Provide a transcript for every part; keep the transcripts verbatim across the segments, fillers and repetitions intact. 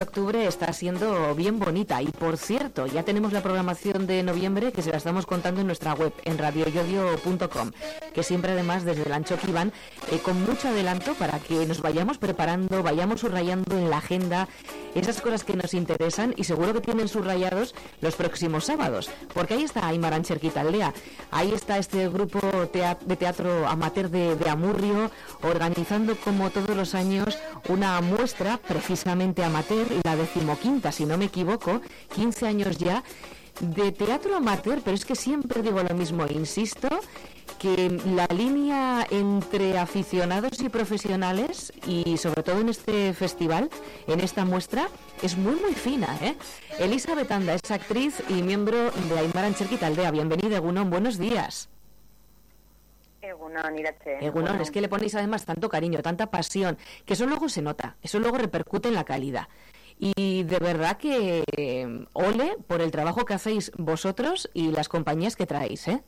octubre está siendo bien bonita y, por cierto, ya tenemos la programación de noviembre que se la estamos contando en nuestra web, en radio yodio punto com, que siempre además desde el ancho que iban, eh, con mucho adelanto para que nos vayamos preparando, vayamos subrayando en la agenda esas cosas que nos interesan y seguro que tienen subrayados los próximos sábados, porque ahí está Aimara Ancherquitaldea, ahí está este grupo tea- de teatro amateur de, de Amurrio organizando como todos los años una muestra precisamente amateur, la decimoquinta si no me equivoco, quince años ya de teatro amateur, pero es que siempre digo lo mismo, insisto, que la línea entre aficionados y profesionales, y sobre todo en este festival, en esta muestra, es muy muy fina, ¿eh? Elisabet Anda es actriz y miembro de Aimara Ancherquitaldea. Bienvenida, Egunon, buenos días. Egunon, Irache. Egunon, es que le ponéis además tanto cariño, tanta pasión, que eso luego se nota, eso luego repercute en la calidad. Y de verdad que eh, ole por el trabajo que hacéis vosotros y las compañías que traéis, ¿eh?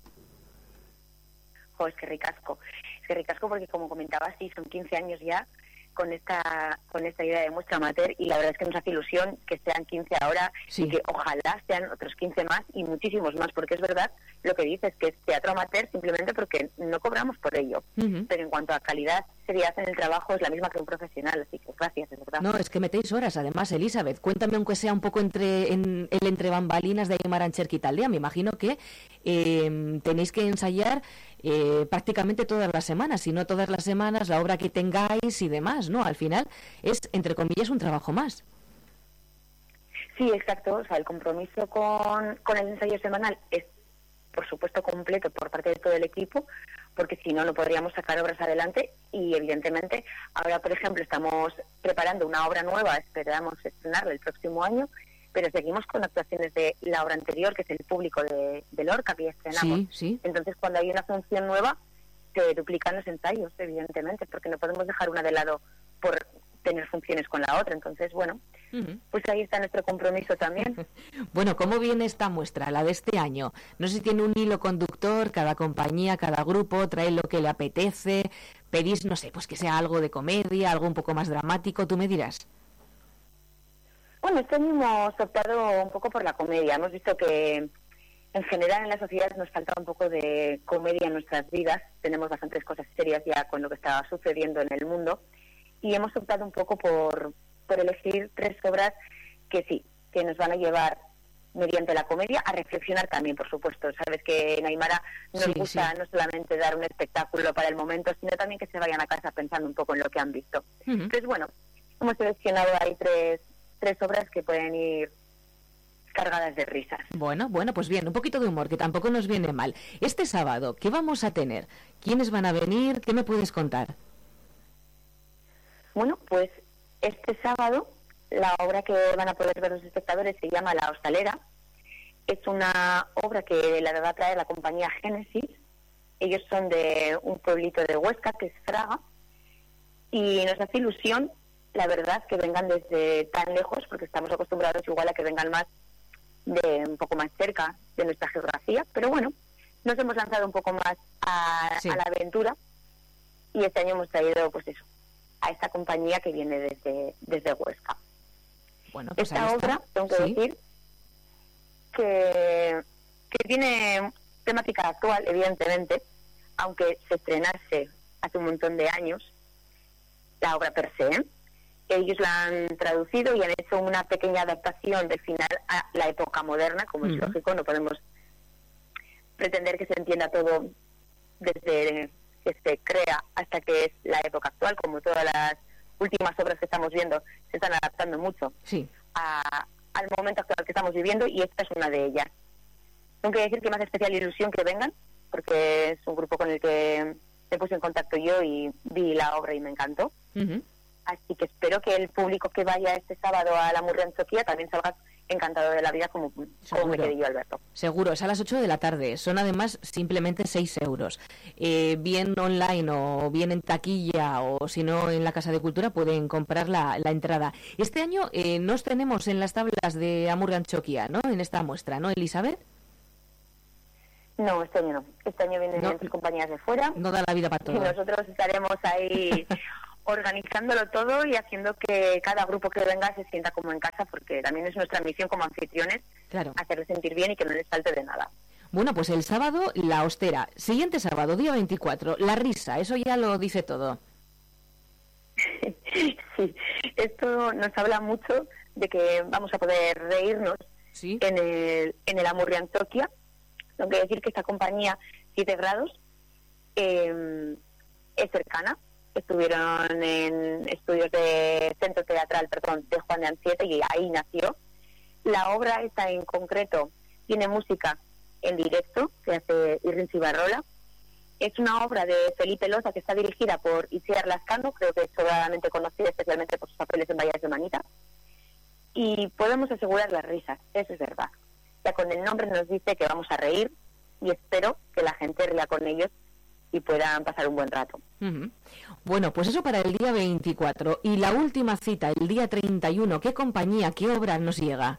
Oh, es que ricasco. Es que ricasco porque, como comentabas, sí, son quince años ya con esta con esta idea de muestra amateur y la verdad es que nos hace ilusión que sean quince ahora sí. Y que ojalá sean otros quince más y muchísimos más, porque es verdad lo que dices, que es teatro amateur simplemente porque no cobramos por ello. Uh-huh. Pero en cuanto a calidad, seriedad en el trabajo es la misma que un profesional, así que gracias, es verdad. No, es que metéis horas, además, Elisabet. Cuéntame aunque sea un poco entre en, el entre bambalinas de Aimara Ancherquitaldea. Me imagino que eh, tenéis que ensayar eh, prácticamente todas las semanas, si no todas las semanas, la obra que tengáis y demás, ¿no? Al final es, entre comillas, un trabajo más. Sí, exacto. O sea, el compromiso con, con el ensayo semanal es, por supuesto, completo por parte de todo el equipo, porque si no, no podríamos sacar obras adelante y, evidentemente, ahora, por ejemplo, estamos preparando una obra nueva, esperamos estrenarla el próximo año, pero seguimos con actuaciones de la obra anterior, que es El público de, de Lorca, que ya estrenamos. Sí, sí. Entonces, cuando hay una función nueva, se duplican los ensayos, evidentemente, porque no podemos dejar una de lado por tener funciones con la otra. Entonces, bueno, uh-huh. Pues ahí está nuestro compromiso también. Bueno, ¿cómo viene esta muestra, la de este año? No sé si tiene un hilo conductor, cada compañía, cada grupo trae lo que le apetece, pedís, no sé, pues que sea algo de comedia, algo un poco más dramático, tú me dirás. Bueno, este año hemos optado un poco por la comedia. Hemos visto que en general en la sociedad nos falta un poco de comedia en nuestras vidas. Tenemos bastantes cosas serias ya con lo que está sucediendo en el mundo. Y hemos optado un poco por, por elegir tres obras que sí, que nos van a llevar mediante la comedia a reflexionar también, por supuesto. Sabes que en Aimara nos sí, gusta sí. no solamente dar un espectáculo para el momento, sino también que se vayan a casa pensando un poco en lo que han visto. Uh-huh. Entonces, bueno, hemos seleccionado ahí tres, tres obras que pueden ir cargadas de risas. Bueno, bueno, pues bien, un poquito de humor, que tampoco nos viene mal. Este sábado, ¿qué vamos a tener? ¿Quiénes van a venir? ¿Qué me puedes contar? Bueno, pues este sábado la obra que van a poder ver los espectadores se llama La Hostalera. Es una obra que la va a traer la compañía Génesis. Ellos son de un pueblito de Huesca, que es Fraga, y nos hace ilusión, la verdad, que vengan desde tan lejos, porque estamos acostumbrados igual a que vengan más de un poco más cerca de nuestra geografía, pero bueno, nos hemos lanzado un poco más a, sí. a la aventura y este año hemos traído, pues eso, a esta compañía que viene desde, desde Huesca. Bueno, pues esta obra, tengo que ¿Sí? decir, que, que tiene temática actual, evidentemente, aunque se estrenase hace un montón de años, la obra per se, ¿eh? Ellos la han traducido y han hecho una pequeña adaptación del final a la época moderna, como uh-huh. es lógico, no podemos pretender que se entienda todo desde que se crea hasta que es la época actual, como todas las últimas obras que estamos viendo se están adaptando mucho sí. a, al momento actual que estamos viviendo y esta es una de ellas. Tengo que decir que me hace especial ilusión que vengan, porque es un grupo con el que me puse en contacto yo y vi la obra y me encantó. Uh-huh. Así que espero que el público que vaya este sábado a la Amurrio Anchoquia también salga encantado de la vida como, como me quedé yo, Alberto. Seguro, es a las ocho de la tarde. Son además simplemente seis euros. Eh, bien online o bien en taquilla o si no en la Casa de Cultura pueden comprar la, la entrada. Este año eh, nos tenemos en las tablas de Amurrio Anchoquia, ¿no? En esta muestra, ¿no, Elisabet? No, este año no. Este año vienen no, compañías de fuera. No da la vida para todo. Y nosotros estaremos ahí organizándolo todo y haciendo que cada grupo que venga se sienta como en casa, porque también es nuestra misión como anfitriones, claro, hacerles sentir bien y que no les falte de nada. Bueno, pues el sábado, La Ostera. Siguiente sábado, día veinticuatro, La Risa. Eso ya lo dice todo. Sí, esto nos habla mucho de que vamos a poder reírnos, ¿sí?, en el, en el Amurrio Antzokia. Tengo que decir que esta compañía, siete grados, eh, es cercana. Estuvieron en estudios de Centro Teatral, perdón, de Juan de Anchieta, y ahí nació. La obra esta en concreto tiene música en directo, que hace Irrin Cibarrola. Es una obra de Felipe Loza que está dirigida por Itziar Lascano, creo que es sobradamente conocida especialmente por sus papeles en Vallas de Manita. Y podemos asegurar las risas, eso es verdad. Ya con el nombre nos dice que vamos a reír, y espero que la gente ría con ellos y puedan pasar un buen rato. Uh-huh. Bueno, pues eso para el día veinticuatro. Y la última cita, el día treinta y uno, ¿qué compañía, qué obra nos llega?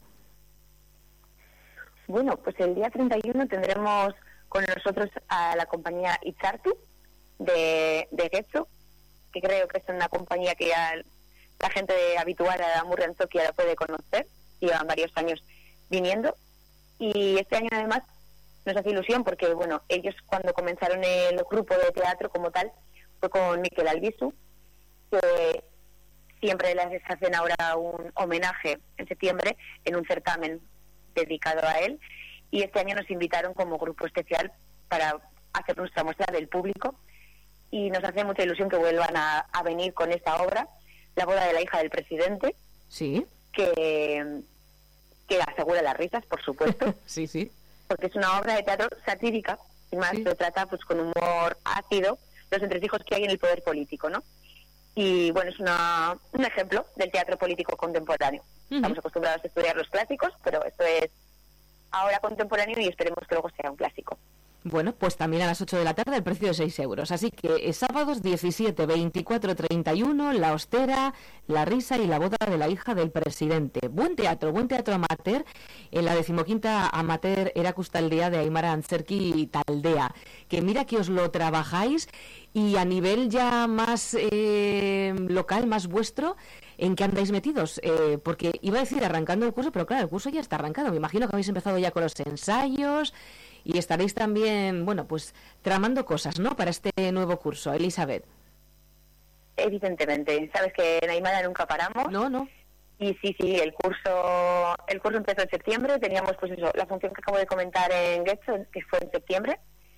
Bueno, pues el día treinta y uno tendremos con nosotros a la compañía Itzartu de, de Getxo, que creo que es una compañía que ya la gente habitual a Amurrio Antzokia la puede conocer, llevan varios años viniendo, y este año además nos hace ilusión porque, bueno, ellos cuando comenzaron el grupo de teatro como tal fue con Miquel Albizu, que siempre les hacen ahora un homenaje en septiembre en un certamen dedicado a él, y este año nos invitaron como grupo especial para hacer nuestra muestra del público, y nos hace mucha ilusión que vuelvan a, a venir con esta obra, La boda de la hija del presidente, sí, que, que asegura las risas, por supuesto. Sí, sí. Porque es una obra de teatro satírica, y más sí, se trata pues con humor ácido los entresijos que hay en el poder político, ¿no? Y bueno, es una, un ejemplo del teatro político contemporáneo. Uh-huh. Estamos acostumbrados a estudiar los clásicos, pero esto es ahora contemporáneo y esperemos que luego sea un clásico. Bueno, pues también a las ocho de la tarde el precio de seis euros. Así que es sábados diecisiete, veinticuatro, treinta y uno, La Ostera, La Risa y La boda de la hija del presidente. Buen teatro, buen teatro amateur en la decimoquinta Amateur Erakustaldea de Aimara Antzerki y Taldea. Que mira que os lo trabajáis, y a nivel ya más eh, local, más vuestro, ¿en qué andáis metidos? Eh, porque iba a decir arrancando el curso, pero claro, el curso ya está arrancado. Me imagino que habéis empezado ya con los ensayos y estaréis también, bueno, pues tramando cosas, ¿no?, para este nuevo curso. Elizabeth. Evidentemente, sabes que en Aimara nunca paramos. No, no. Y sí, sí, el curso el curso empezó en septiembre. Teníamos, pues eso, la función que acabo de comentar en Getxo, que fue en septiembre.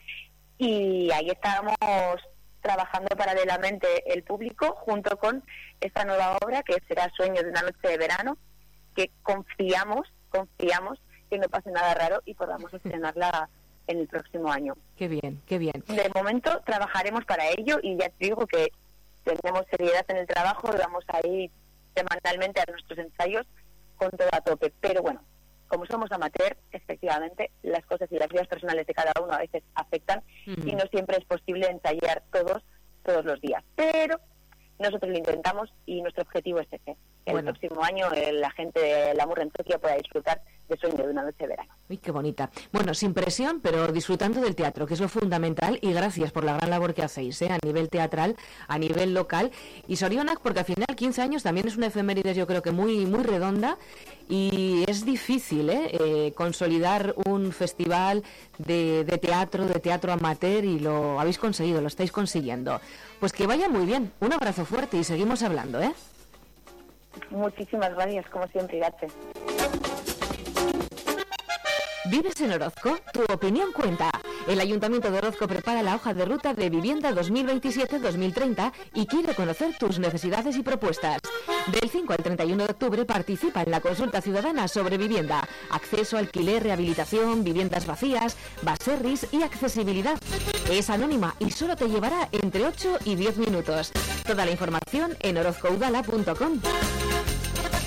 Y ahí estábamos trabajando paralelamente el público junto con esta nueva obra que será Sueño de una noche de verano, que confiamos, confiamos que no pase nada raro y podamos estrenarla en el próximo año. Qué bien, qué bien. De momento trabajaremos para ello, y ya te digo que tenemos seriedad en el trabajo, vamos a ir semanalmente a nuestros ensayos con todo a tope, pero bueno, como somos amateur, efectivamente, las cosas y las vidas personales de cada uno a veces afectan, uh-huh, y no siempre es posible ensayar todos, todos los días. Pero nosotros lo intentamos y nuestro objetivo es ese. Que bueno, el próximo año eh, la gente de Amurrio Antzokia pueda disfrutar de Sueño de una noche de verano. Uy, qué bonita. Bueno, sin presión, pero disfrutando del teatro, que es lo fundamental, y gracias por la gran labor que hacéis, ¿eh?, a nivel teatral, a nivel local. Y sorionak, porque al final quince años también es una efemérides, yo creo que muy muy redonda, y es difícil ¿eh? Eh, consolidar un festival de, de teatro, de teatro amateur, y lo habéis conseguido, lo estáis consiguiendo. Pues que vaya muy bien. Un abrazo fuerte y seguimos hablando, ¿eh? Muchísimas gracias, como siempre, Irache. ¿Vives en Orozco? Tu opinión cuenta. El Ayuntamiento de Orozco prepara la hoja de ruta de vivienda dos mil veintisiete dos mil treinta y quiere conocer tus necesidades y propuestas. Del cinco al treinta y uno de octubre participa en la consulta ciudadana sobre vivienda, acceso, alquiler, rehabilitación, viviendas vacías, baserris y accesibilidad. Es anónima y solo te llevará entre ocho y diez minutos. Toda la información en orozco udala punto com.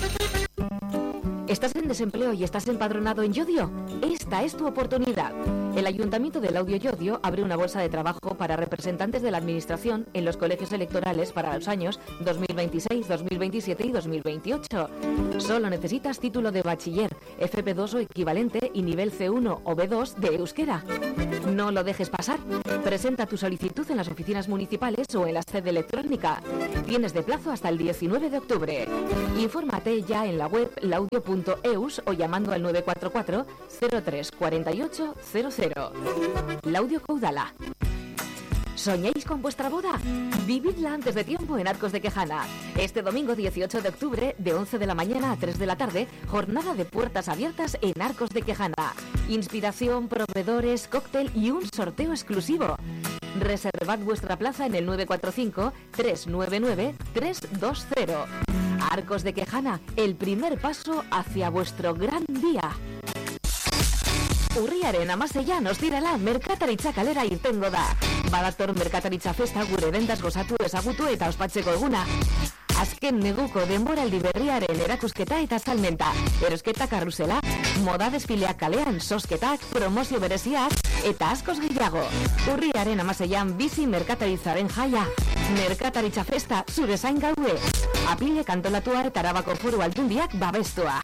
¿Estás en desempleo y estás empadronado en Yodio? Esta es tu oportunidad. El Ayuntamiento del Laudio Llodio abre una bolsa de trabajo para representantes de la Administración en los colegios electorales para los años dos mil veintiséis, dos mil veintisiete y dos mil veintiocho. Solo necesitas título de bachiller, F P dos o equivalente y nivel C uno o B dos de euskera. No lo dejes pasar. Presenta tu solicitud en las oficinas municipales o en la sede electrónica. Tienes de plazo hasta el diecinueve de octubre. Infórmate ya en la web laudio punto eus o llamando al nueve cuatro cuatro cero tres cuatro ocho cero cero. Laudio Caudala. ¿Soñáis con vuestra boda? Vividla antes de tiempo en Arcos de Quejana. Este domingo dieciocho de octubre, de once de la mañana a tres de la tarde, jornada de puertas abiertas en Arcos de Quejana. Inspiración, proveedores, cóctel y un sorteo exclusivo. Reservad vuestra plaza en el nueve cuatro cinco tres nueve nueve tres dos cero. Arcos de Quejana, el primer paso hacia vuestro gran día. Urriaren amaseian ostirala merkataritza kalera irtengo da. Badator merkataritza festa gure dendaz gozatu ezagutu eta ospatzeko eguna. Azken neguko denboraldi berriaren erakusketa eta salmenta. Erosketa karrusela, moda desfileak kalean, sosketak, promozio bereziak eta askoz gehiago. Urriaren amaseian bizi merkataritzaren jaia. Merkataritza festa zure zain gaude. Apile kantolatua eta Arabako Foru Aldundiak babestua.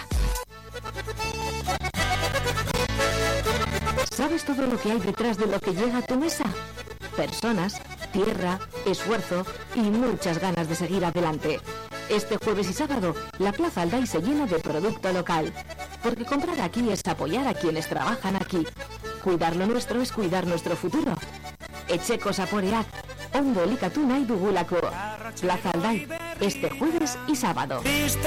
¿Sabes todo lo que hay detrás de lo que llega a tu mesa? Personas, tierra, esfuerzo y muchas ganas de seguir adelante. Este jueves y sábado, la Plaza Alday se llena de producto local. Porque comprar aquí es apoyar a quienes trabajan aquí. Cuidar lo nuestro es cuidar nuestro futuro. Etxeko zaporeak, ondo elikatu nahi dugulako. Plaza Alday, este jueves y sábado.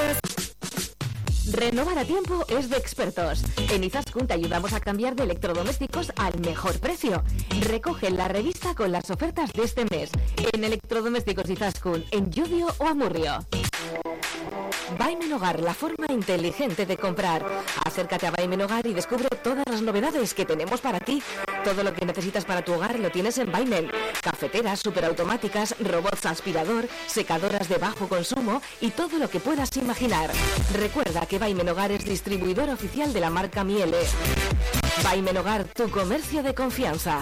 Renovar a tiempo es de expertos. En Izaskun te ayudamos a cambiar de electrodomésticos al mejor precio. Recoge la revista con las ofertas de este mes en Electrodomésticos Izaskun, en Llodio o Amurrio. Baimen Hogar, la forma inteligente de comprar. Acércate a Baimen Hogar y descubre todas las novedades que tenemos para ti. Todo lo que necesitas para tu hogar lo tienes en Baimen. Cafeteras superautomáticas, robots aspirador, secadoras de bajo consumo y todo lo que puedas imaginar. Recuerda que Baimen Hogar es distribuidor oficial de la marca Miele. Baimen Hogar, tu comercio de confianza.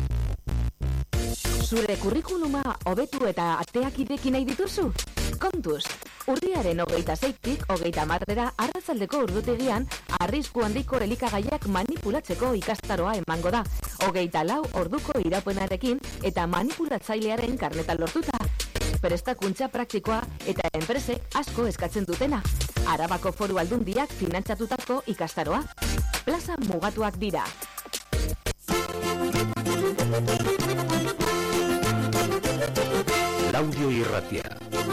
Zure kurrikuluma hobetu eta ateak ireki nahi dituzu? Kontuz, urriaren hogeita zeitik, hogeita marrera, arratzaldeko urdutegian, arrisku handiko elikagaiak manipulatzeko ikastaroa emango da. Hogeita lau orduko irapenarekin eta manipulatzailearen karneta lortuta. Prestakuntza praktikoa eta enpresek asko eskatzen dutena. Arabako Foru Aldundiak finantzatutako ikastaroa. Plaza mugatuak dira. Laudio Irratia.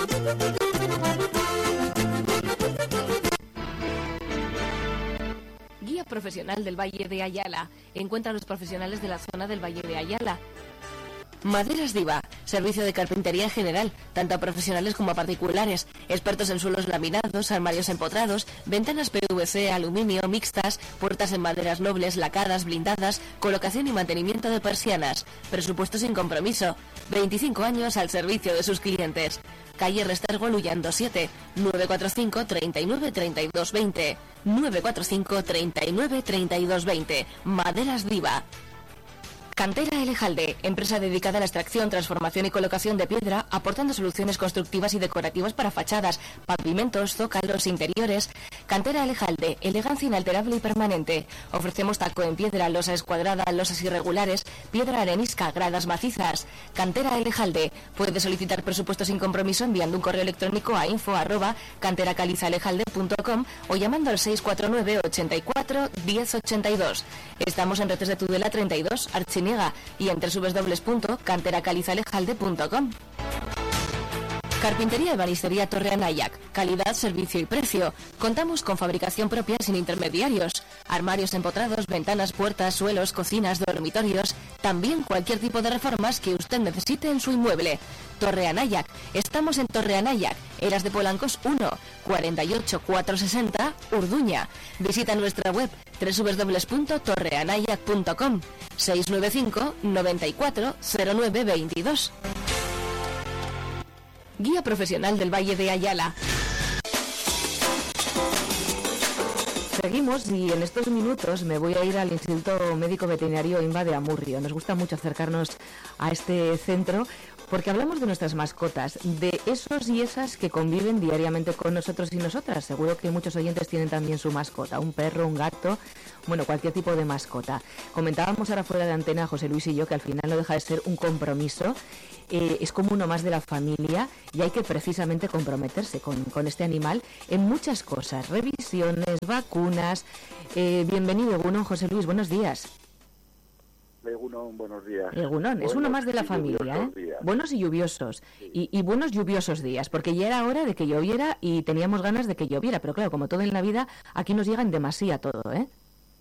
Guía profesional del Valle de Ayala. Encuentra a los profesionales de la zona del Valle de Ayala. Maderas Diva, servicio de carpintería en general, tanto a profesionales como a particulares, expertos en suelos laminados, armarios empotrados, ventanas P V C, aluminio, mixtas, puertas en maderas nobles, lacadas, blindadas, colocación y mantenimiento de persianas, presupuesto sin compromiso, veinticinco años al servicio de sus clientes. Calle Restergo, Luyando siete, nueve cuatro cinco, treinta y nueve, treinta y dos, veinte, nueve cuatro cinco, treinta y nueve, treinta y dos, veinte, Maderas Diva. Cantera Elejalde, empresa dedicada a la extracción, transformación y colocación de piedra, aportando soluciones constructivas y decorativas para fachadas, pavimentos, zócalos, interiores. Cantera Elejalde, elegancia inalterable y permanente. Ofrecemos taco en piedra, losa escuadrada, losas irregulares, piedra arenisca, gradas macizas. Cantera Elejalde, puede solicitar presupuesto sin compromiso enviando un correo electrónico a info arroba canteracalizalejalde punto com o llamando al seis cuatro nueve, ochenta y cuatro, diez ochenta y dos. Estamos en Retes de Tudela treinta y dos, Archiniega, y en doble u doble u doble u punto canteracalizalejalde punto com. Carpintería y banistería Torre Anayac. Calidad, servicio y precio. Contamos con fabricación propia sin intermediarios. Armarios empotrados, ventanas, puertas, suelos, cocinas, dormitorios. También cualquier tipo de reformas que usted necesite en su inmueble. Torre Anayac. Estamos en Torre Anayac, Eras de Polancos uno, cuarenta y ocho, cuatrocientos sesenta, Urduña. Visita nuestra web doble u doble u doble u punto torre anayac punto com. seis nueve cinco, noventa y cuatro, cero nueve veintidós. Guía profesional del Valle de Ayala. seguimos y en estos minutos me voy a ir al Instituto Médico Veterinario INVA de Amurrio. Nos gusta mucho acercarnos a este centro porque hablamos de nuestras mascotas, de esos y esas que conviven diariamente con nosotros y nosotras. Seguro que muchos oyentes tienen también su mascota, un perro, un gato, bueno, cualquier tipo de mascota. Comentábamos ahora fuera de antena, José Luis y yo, que al final no deja de ser un compromiso. Eh, es como uno más de la familia y hay que precisamente comprometerse con, con este animal en muchas cosas, revisiones, vacunas. Eh, bienvenido, Egunon, José Luis, buenos días. Egunon, buenos días. Egunon, es buenos uno más de la familia, ¿eh? Días. Buenos y lluviosos. Sí. Y, y buenos lluviosos días, porque ya era hora de que lloviera y teníamos ganas de que lloviera, pero claro, como todo en la vida, aquí nos llega en demasía todo, ¿eh?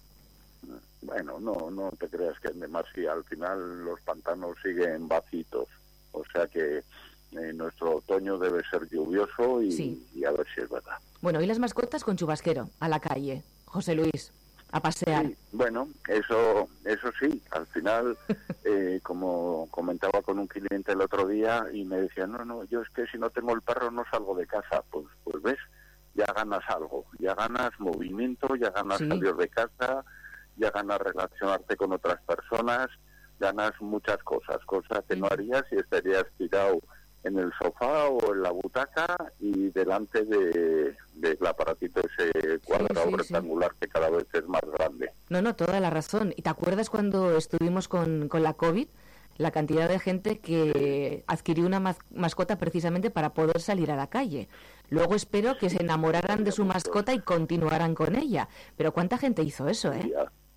Bueno, no, no te creas que en demasía. Al final los pantanos siguen vacitos. O sea que eh, nuestro otoño debe ser lluvioso y, sí. y a ver si es verdad. Bueno, y las mascotas con chubasquero, a la calle, José Luis, a pasear. Sí, bueno, eso eso sí, al final, eh, como comentaba con un cliente el otro día y me decía, no, no, yo es que si no tengo el perro no salgo de casa. Pues, pues ves, ya ganas algo, ya ganas movimiento, ya ganas sí. salir de casa, ya ganas relacionarte con otras personas, ganas muchas cosas, cosas que no harías si estarías tirado en el sofá o en la butaca y delante de del aparatito ese cuadrado sí, sí, rectangular sí. que cada vez es más grande. No, no, toda la razón. ¿Y te acuerdas cuando estuvimos con, con la COVID? La cantidad de gente que adquirió una mas- mascota precisamente para poder salir a la calle. Luego espero que se enamoraran de su mascota y continuaran con ella. Pero ¿cuánta gente hizo eso, eh?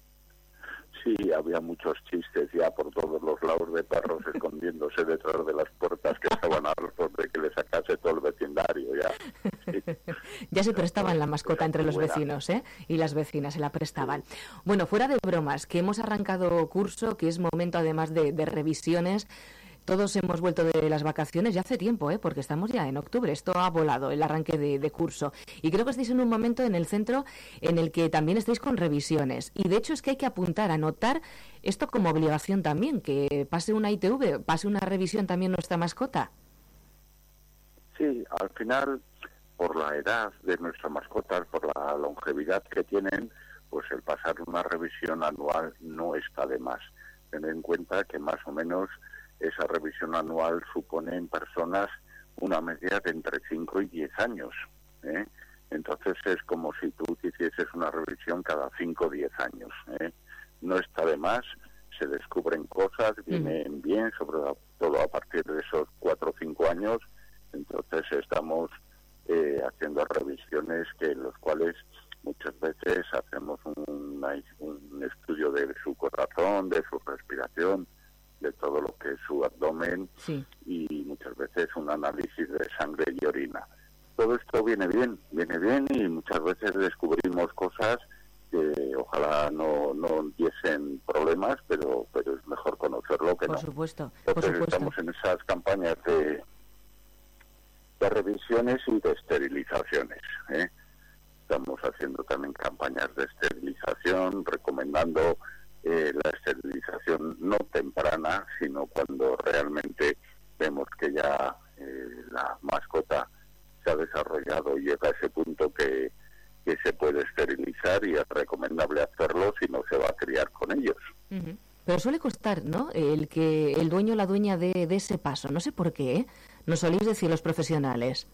Sí, había muchos chistes ya por todos los lados de perros escondiéndose detrás de las puertas que estaban a los de que le sacase todo el vecindario ya. Sí. Ya se prestaban la mascota entre los vecinos, ¿eh? Y las vecinas se la prestaban. Sí. Bueno, fuera de bromas, que hemos arrancado curso, que es momento además de, de revisiones. Todos hemos vuelto de las vacaciones ya hace tiempo, ¿eh? Porque estamos ya en octubre. Esto ha volado, el arranque de, de curso. Y creo que estáis en un momento en el centro en el que también estáis con revisiones. Y de hecho es que hay que apuntar, anotar esto como obligación también, que pase una I T V, pase una revisión también nuestra mascota. Sí, al final, por la edad de nuestras mascotas, por la longevidad que tienen, pues el pasar una revisión anual no está de más. Tener en cuenta que más o menos esa revisión anual supone en personas una media de entre cinco y diez años. ¿eh? Entonces es como si tú hicieses una revisión cada cinco o diez años. ¿eh? No está de más, se descubren cosas, vienen mm. bien, sobre todo a partir de esos cuatro o cinco años. Entonces estamos eh, haciendo revisiones que en los cuales muchas veces hacemos un, un estudio de su corazón, de su respiración, de todo lo que es su abdomen sí. y muchas veces un análisis de sangre y orina. Todo esto viene bien, viene bien y muchas veces descubrimos cosas que ojalá no, no diesen problemas, pero pero es mejor conocerlo que por no. Supuesto, Entonces por supuesto. Estamos en esas campañas de, de revisiones y de esterilizaciones. ¿eh? Estamos haciendo también campañas de esterilización, recomendando Eh, la esterilización no temprana, sino cuando realmente vemos que ya eh, la mascota se ha desarrollado y llega a ese punto que, que se puede esterilizar y es recomendable hacerlo si no se va a criar con ellos. Uh-huh. Pero suele costar, ¿no?, el que el dueño o la dueña dé de ese paso. No sé por qué, ¿eh? Nos soléis decir los profesionales.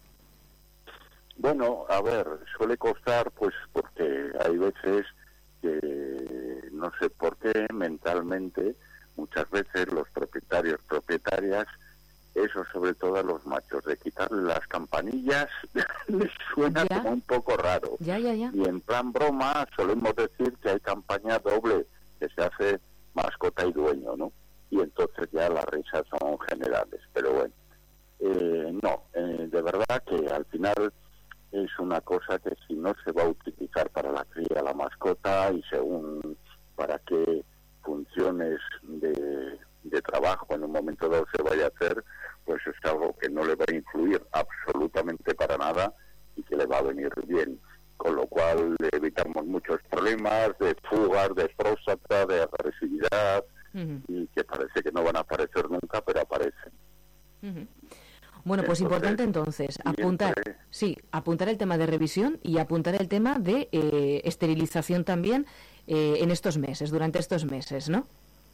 Bueno, a ver, suele costar pues porque hay veces que no sé por qué mentalmente muchas veces los propietarios, propietarias, eso sobre todo a los machos, de quitarle las campanillas les suena ¿Ya? como un poco raro. Ya, ya, ya. Y en plan broma solemos decir que hay campaña doble, que se hace mascota y dueño, ¿no? Y entonces ya las risas son generales. Pero bueno, eh, no, eh, de verdad que al final es una cosa que si no se va a utilizar para la cría de la mascota y según para qué funciones de, de trabajo en un momento dado se vaya a hacer, pues es algo que no le va a influir absolutamente para nada y que le va a venir bien. Con lo cual evitamos muchos problemas de fugas, de próstata, de agresividad, uh-huh. y que parece que no van a aparecer nunca, pero aparecen. Uh-huh. Bueno, pues entonces, importante entonces, apuntar. Sí, apuntar el tema de revisión y apuntar el tema de eh, esterilización también eh, en estos meses, durante estos meses, ¿no?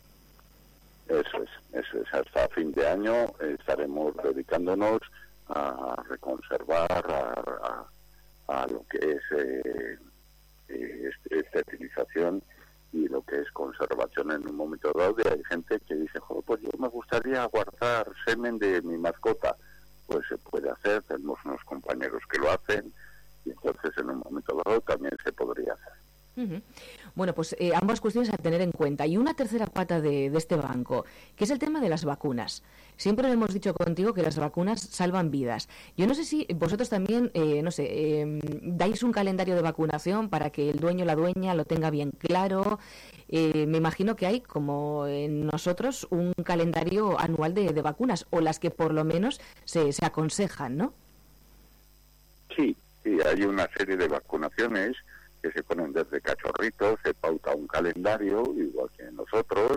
Eso es, eso es. Hasta fin de año eh, estaremos dedicándonos a reconservar, a, a, a lo que es eh, eh, esterilización y lo que es conservación en un momento dado. Y hay gente que dice, joder, pues yo me gustaría guardar semen de mi mascota. Pues se puede hacer, tenemos unos compañeros que lo hacen y entonces en un momento dado también se podría hacer. Uh-huh. Bueno, pues eh, ambas cuestiones a tener en cuenta. Y una tercera pata de, de este banco, que es el tema de las vacunas. Siempre lo hemos dicho contigo que las vacunas salvan vidas. Yo no sé si vosotros también, eh, no sé, eh, dais un calendario de vacunación para que el dueño o la dueña lo tenga bien claro. Eh, me imagino que hay, como en nosotros, un calendario anual de, de vacunas, o las que por lo menos se, se aconsejan, ¿no? Sí, sí, hay una serie de vacunaciones que se ponen desde cachorritos, se pauta un calendario, igual que nosotros,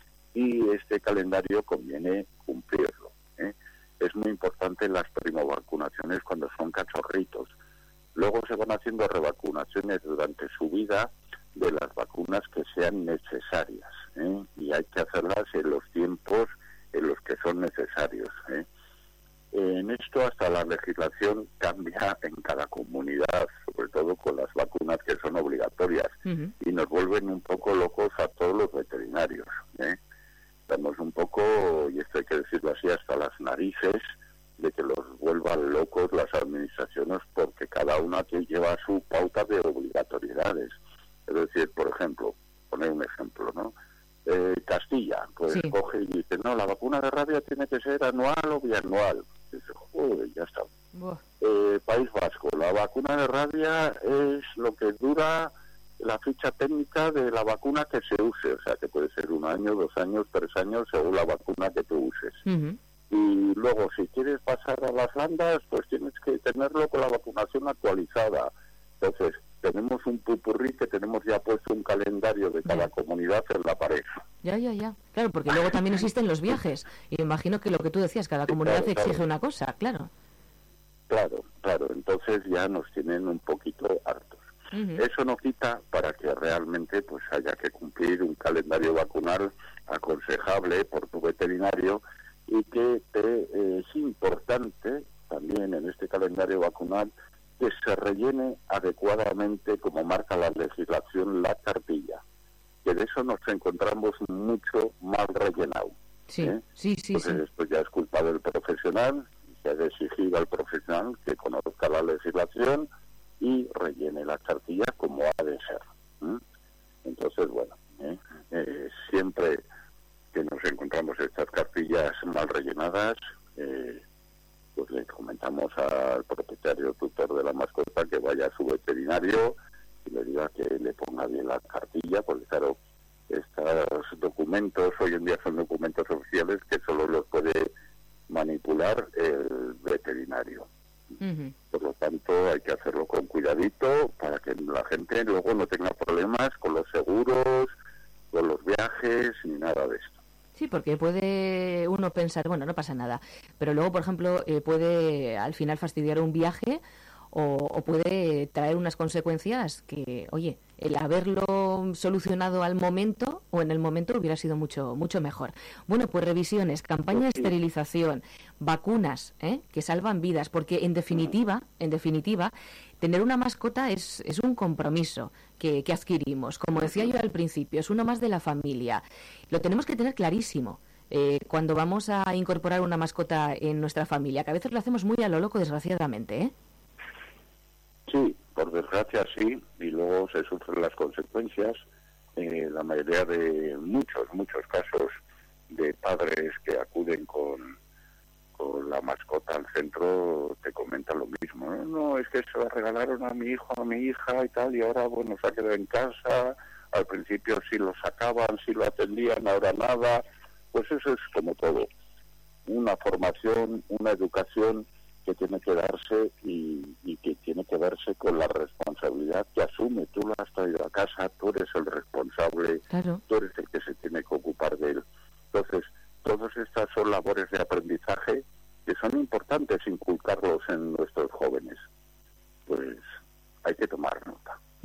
y este calendario conviene cumplirlo, ¿eh? Es muy importante las primovacunaciones cuando son cachorritos. Luego se van haciendo revacunaciones durante su vida de las vacunas que sean necesarias, ¿eh? Y hay que hacerlas en los tiempos en los que son necesarios, ¿eh? En esto hasta la legislación cambia en cada comunidad, sobre todo con las vacunas que son obligatorias, uh-huh. y nos vuelven un poco locos a todos los veterinarios, ¿eh? Estamos un poco, y esto hay que decirlo así, hasta las narices de que los vuelvan locos las administraciones, porque cada una que lleva su pauta de obligatoriedades. Es decir, por ejemplo, poner un ejemplo, ¿no? Eh, Castilla, pues sí. Coge y dice, no, la vacuna de rabia tiene que ser anual o bianual. Dice, joder, ya está. Eh, País Vasco, la vacuna de rabia es lo que dura la ficha técnica de la vacuna que se use, o sea, que puede ser un año, dos años, tres años, según la vacuna que tú uses. Uh-huh. Y luego, si quieres pasar a las landas, pues tienes que tenerlo con la vacunación actualizada. Entonces, tenemos un pupurrí que tenemos ya puesto un calendario de cada ya. comunidad en la pared. Ya, ya, ya. Claro, porque luego también existen los viajes. Y me imagino que lo que tú decías, cada sí, comunidad claro, exige claro. una cosa, claro. Claro, claro. Entonces ya nos tienen un poquito hartos. Uh-huh. Eso no quita para que realmente pues haya que cumplir un calendario vacunal aconsejable por tu veterinario y que te, eh, es importante también en este calendario vacunal que se rellene adecuadamente, como marca la legislación, la cartilla. Que de eso nos encontramos mucho mal rellenado. Sí, ¿eh? sí, sí. Entonces, sí. esto ya es culpa del profesional, que ha de exigir al profesional que conozca la legislación y rellene la cartilla como ha de ser. ¿eh? Entonces, bueno, ¿eh? Eh, siempre que nos encontramos estas cartillas mal rellenadas, eh, pues le comentamos al propietario tutor de la mascota que vaya a su veterinario y le diga que le ponga bien la cartilla, porque claro, estos documentos hoy en día son documentos oficiales que solo los puede manipular el veterinario. Uh-huh. Por lo tanto, hay que hacerlo con cuidadito para que la gente luego no tenga problemas con los seguros, con los viajes, ni nada de esto. Sí, porque puede uno pensar, bueno, no pasa nada, pero luego, por ejemplo, eh, puede al final fastidiar un viaje o, o puede traer unas consecuencias que, oye, el haberlo solucionado al momento o en el momento hubiera sido mucho mucho mejor. Bueno, pues revisiones, campaña de esterilización, vacunas, ¿eh? que salvan vidas, porque en definitiva, en definitiva, tener una mascota es, es un compromiso que, que adquirimos. Como decía yo al principio, es uno más de la familia. Lo tenemos que tener clarísimo eh, cuando vamos a incorporar una mascota en nuestra familia, que a veces lo hacemos muy a lo loco, desgraciadamente, ¿eh? Sí, por desgracia sí, y luego se sufren las consecuencias. Eh, la mayoría de muchos, muchos casos de padres que acuden con, con la mascota al centro te comentan lo mismo. No, no, es que se la regalaron a mi hijo, a mi hija y tal, y ahora, bueno, se ha quedado en casa. Al principio sí lo sacaban, sí lo atendían, ahora nada. Pues eso es como todo. Una formación, una educación que tiene que darse y, y que tiene que verse con la responsabilidad que asume. Tú lo has traído a casa, tú eres el responsable, claro. Tú eres el que se tiene que ocupar de él. Entonces, todas estas son labores de aprendizaje que son importantes inculcarlos en nuestros jóvenes.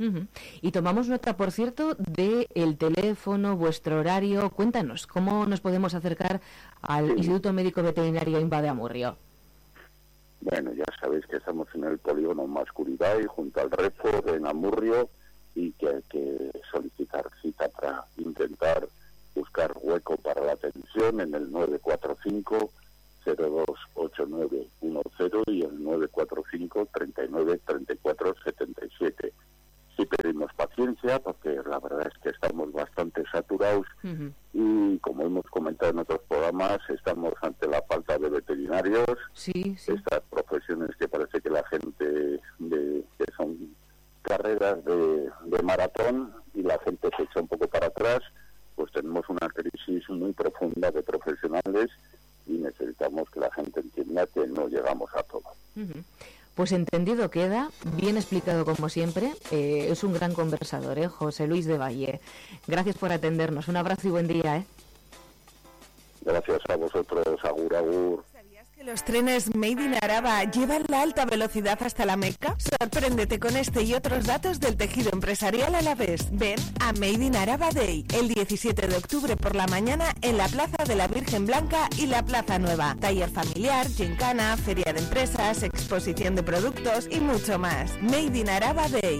Uh-huh. Y tomamos nota, por cierto, de el teléfono, vuestro horario. Cuéntanos, ¿cómo nos podemos acercar al sí. Instituto Médico Veterinario INVA de Amurrio? Bueno, ya sabéis que estamos en el polígono Mascuribay, junto al Redford, en Amurrio, y que hay que solicitar cita para intentar buscar hueco para la atención en el nueve cuatro cinco, cero dos ocho nueve uno cero y el nueve cuatro cinco, treinta y nueve, treinta y cuatro, setenta y siete. Sí pedimos paciencia porque la verdad es que estamos bastante saturados uh-huh. y como hemos comentado en otros programas, estamos ante la falta de veterinarios, sí, sí. estas profesiones que parece que la gente, de, que son carreras de, de maratón y la gente se echa un poco para atrás, pues tenemos una crisis muy profunda de profesionales y necesitamos que la gente entienda que no llegamos a todo. Uh-huh. Pues entendido queda, bien explicado como siempre. Eh, es un gran conversador, ¿eh? José Luis de Valle. Gracias por atendernos. Un abrazo y buen día, ¿eh? Gracias a vosotros, agur, agur. ¿Sabías que los trenes Made in Araba llevan la alta velocidad hasta la Meca? Sorpréndete con este y otros datos del tejido empresarial alavés. Ven a Made in Araba Day el diecisiete de octubre por la mañana en la Plaza de la Virgen Blanca y la Plaza Nueva. Taller familiar, gincana, feria de empresas, exposición de productos y mucho más. Made in Araba Day.